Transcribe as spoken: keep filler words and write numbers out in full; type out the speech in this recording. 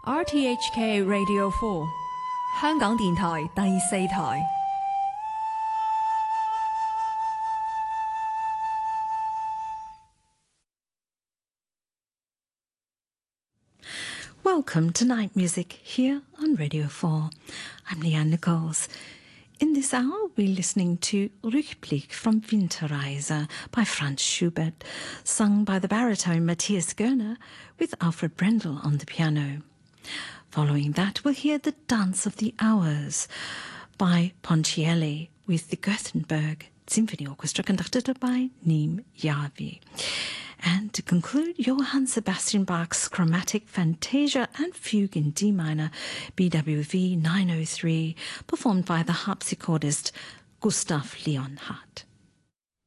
R T H K Radio four 香港電台第四台。 Welcome to Night Music here on Radio four. I'm Leanne Nichols. In this hour, we're listening to Rückblick from Winterreise by Franz Schubert, sung by the baritone Matthias Görner with Alfred Brendel on the piano. Following that, we'll hear The Dance of the Hours by Ponchielli with the Gothenburg Symphony Orchestra conducted by Neem Yavi. And to conclude, Johann Sebastian Bach's Chromatic Fantasia and Fugue in D minor, B W V nine oh three, performed by the harpsichordist Gustav Leonhardt.